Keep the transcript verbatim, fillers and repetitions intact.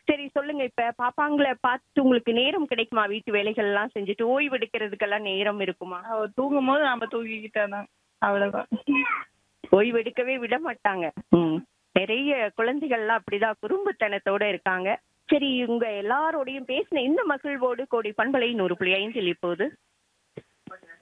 சரி சொல்லுங்க, இப்ப பாப்பாங்கள பார்த்துட்டு உங்களுக்கு நேரம் கிடைக்குமா? வீட்டு வேலைகள் எல்லாம் செஞ்சுட்டு ஓய்வு எடுக்கிறதுக்கெல்லாம் நேரம் இருக்குமா? அவ தூங்கும்போது நாம தூங்கிக்கிட்டா தான். அவ்வளவுதான். ஓய்வு எடுக்கவே விட மாட்டாங்க. ம். நிறைய குழந்தைகள்லாம் அப்படிதான் குறும்புத்தனத்தோட இருக்காங்க. சரி, உங்க எல்லாரோடையும் பேசின இந்த மகிழ்வோடு கோடி பண்பலை நூறு புள்ளி ஐந்தில் இப்போது